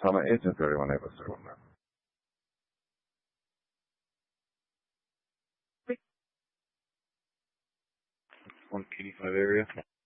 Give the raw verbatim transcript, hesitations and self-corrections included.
sama agent thirty-one episode on that. one eighty-five area.